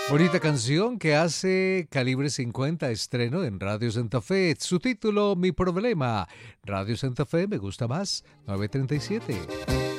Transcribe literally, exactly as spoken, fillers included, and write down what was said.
Bonita canción que hace Calibre cincuenta, estreno en Radio Santa Fe. Su título, Mi Problema. Radio Santa Fe me gusta más, nueve treinta y siete.